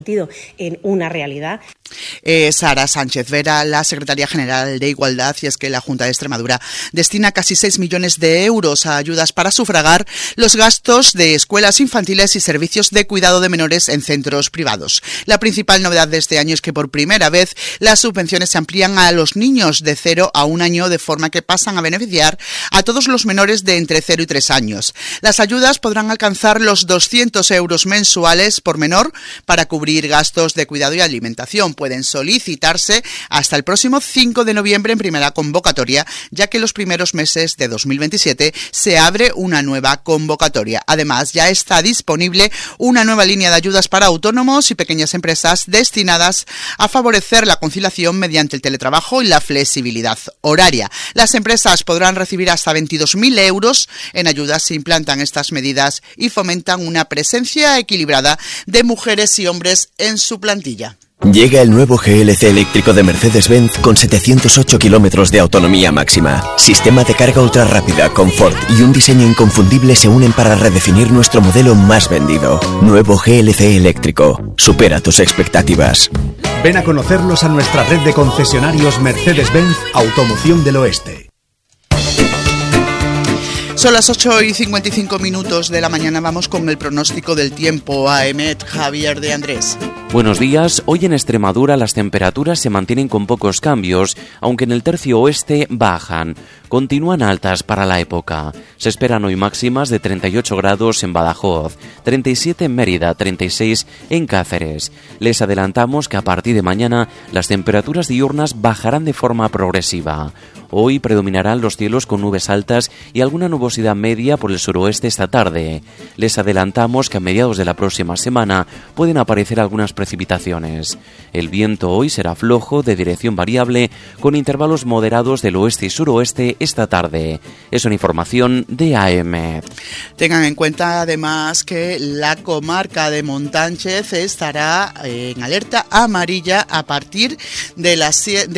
en una realidad. Sara Sánchez Vera, la secretaria general de Igualdad, y es que la Junta de Extremadura destina casi 6 millones de euros a ayudas para sufragar los gastos de escuelas infantiles y servicios de cuidado de menores en centros privados. La principal novedad de este año es que por primera vez las subvenciones se amplían a los niños de 0 a 1 año, de forma que pasan a beneficiar a todos los menores de entre 0 y 3 años. Las ayudas podrán alcanzar los 200 euros mensuales por menor para cubrir gastos de cuidado y alimentación. Pueden solicitarse hasta el próximo 5 de noviembre en primera convocatoria, ya que en los primeros meses de 2027 se abre una nueva convocatoria. Además, ya está disponible una nueva línea de ayudas para autónomos y pequeñas empresas destinadas a favorecer la conciliación mediante el teletrabajo y la flexibilidad horaria. Las empresas podrán recibir hasta 22.000 euros en ayudas si implantan estas medidas y fomentan una presencia equilibrada de mujeres y hombres en su plantilla. Llega el nuevo GLC eléctrico de Mercedes-Benz con 708 kilómetros de autonomía máxima. Sistema de carga ultra rápida, confort y un diseño inconfundible se unen para redefinir nuestro modelo más vendido. Nuevo GLC eléctrico. Supera tus expectativas. Ven a conocerlos a nuestra red de concesionarios Mercedes-Benz Automoción del Oeste. Son las 8:55 de la mañana. Vamos con el pronóstico del tiempo. Aemet, Javier de Andrés. Buenos días. Hoy en Extremadura las temperaturas se mantienen con pocos cambios, aunque en el tercio oeste bajan. Continúan altas para la época. Se esperan hoy máximas de 38 grados en Badajoz, 37 en Mérida, 36 en Cáceres. Les adelantamos que a partir de mañana las temperaturas diurnas bajarán de forma progresiva. Hoy predominarán los cielos con nubes altas y alguna nubosidad media por el suroeste esta tarde. Les adelantamos que a mediados de la próxima semana pueden aparecer algunas precipitaciones. El viento hoy será flojo, de dirección variable, con intervalos moderados del oeste y suroeste esta tarde. Es una información de AEMET. Tengan en cuenta además que la comarca de Montánchez estará en alerta amarilla a partir de las 3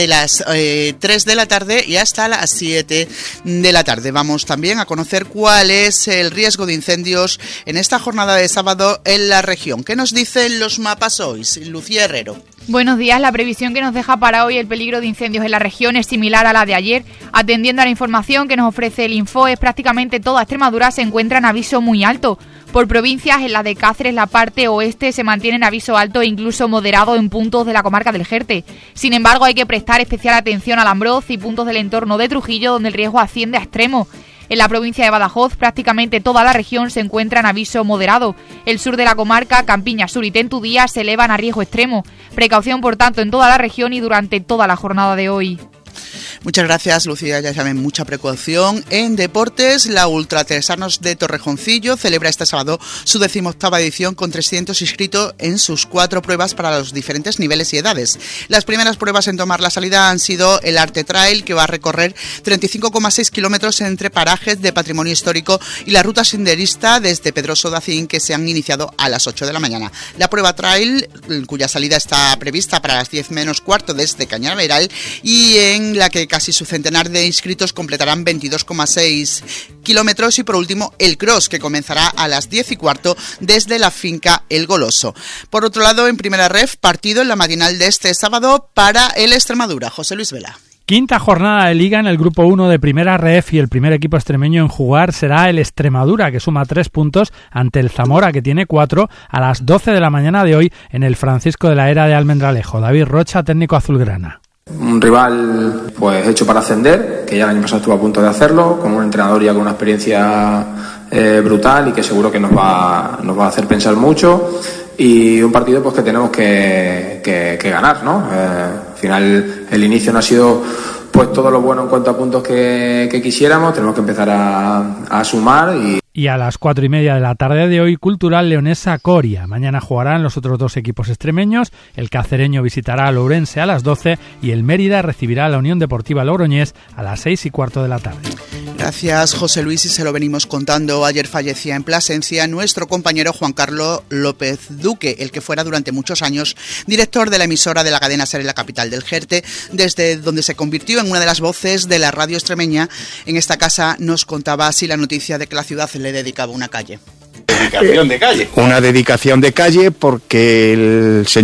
de la tarde y hasta las 7 de la tarde. Vamos también a conocer cuál es el riesgo de incendios en esta jornada de sábado en la región. ¿Qué nos dicen los mapas hoy? Lucía Herrero. Buenos días. La previsión que nos deja para hoy el peligro de incendios en la región es similar a la de ayer. Atendiendo a la información que nos ofrece el Infoes, prácticamente toda Extremadura se encuentra en aviso muy alto. Por provincias, en la de Cáceres, la parte oeste, se mantiene en aviso alto e incluso moderado en puntos de la comarca del Jerte. Sin embargo, hay que prestar especial atención al Ambroz y puntos del entorno de Trujillo, donde el riesgo asciende a extremo. En la provincia de Badajoz, prácticamente toda la región se encuentra en aviso moderado. El sur de la comarca, Campiña Sur y Tentudía se elevan a riesgo extremo. Precaución, por tanto, en toda la región y durante toda la jornada de hoy. Muchas gracias, Lucía. Ya saben, mucha precaución. En deportes, la Ultratesanos de Torrejoncillo celebra este sábado su 18ª edición con 300 inscritos en sus 4 pruebas para los diferentes niveles y edades. Las primeras pruebas en tomar la salida han sido el Arte Trail, que va a recorrer 35,6 kilómetros entre parajes de patrimonio histórico, y la ruta senderista desde Pedroso de Acín, que se han iniciado a las 8 de la mañana. La prueba Trail, cuya salida está prevista para las 10 menos cuarto desde Cañaveral, y en la que casi su centenar de inscritos completarán 22,6 kilómetros, y por último el Cross, que comenzará a las 10 y cuarto desde la finca El Goloso. Por otro lado, en primera ref, partido en la matinal de este sábado para el Extremadura. José Luis Vela. Quinta jornada de Liga en el Grupo 1 de Primera Ref, y el primer equipo extremeño en jugar será el Extremadura, que suma 3 puntos ante el Zamora, que tiene 4, a las 12 de la mañana de hoy en el Francisco de la Era de Almendralejo. David Rocha, técnico azulgrana. Un rival pues hecho para ascender, que ya el año pasado estuvo a punto de hacerlo, con un entrenador ya con una experiencia brutal y que seguro que nos va a hacer pensar mucho, y un partido pues que tenemos que ganar, ¿no? Al final el inicio no ha sido pues todo lo bueno en cuanto a puntos que quisiéramos. Tenemos que empezar a sumar. Y a las 4:30 de la tarde de hoy, Cultural Leonesa Coria. Mañana jugarán los otros 2 equipos extremeños. El cacereño visitará a Lourense a las 12 y el Mérida recibirá a la Unión Deportiva Logroñés a las 6 y cuarto de la tarde. Gracias, José Luis, y se lo venimos contando. Ayer fallecía en Plasencia nuestro compañero Juan Carlos López Duque, el que fuera durante muchos años director de la emisora de la cadena SER en la capital del Jerte, desde donde se convirtió en una de las voces de la radio extremeña. En esta casa nos contaba así la noticia de que la ciudad le dedicaba una calle. Dedicación de calle. Una dedicación de calle porque el señor